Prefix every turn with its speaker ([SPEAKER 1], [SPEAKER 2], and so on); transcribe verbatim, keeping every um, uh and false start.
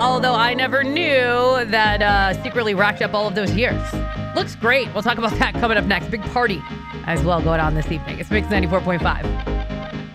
[SPEAKER 1] although I never knew that uh, secretly racked up all of those years. Looks great. We'll talk about that coming up next. Big party as well going on this evening. It's Mix ninety-four point five.